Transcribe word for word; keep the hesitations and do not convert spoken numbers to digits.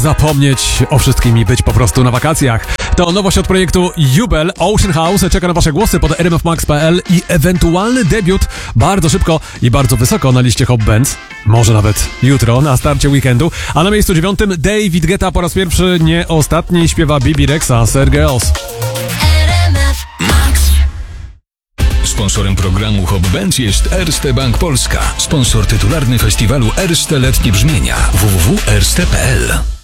Zapomnieć o wszystkim i być po prostu na wakacjach. To nowość od projektu Jubel, Ocean House. Czeka na wasze głosy pod r m f max kropka p l i ewentualny debiut bardzo szybko i bardzo wysoko na liście Hot Bands. Może nawet jutro, na starcie weekendu. A na miejscu dziewiątym David Guetta po raz pierwszy, nie ostatni, śpiewa Bibi Rexa, Sad Girls. Sponsorem programu Hot Bands jest Erste Bank Polska. Sponsor tytularny festiwalu Erste Letnie Brzmienia. w w w kropka erste kropka p l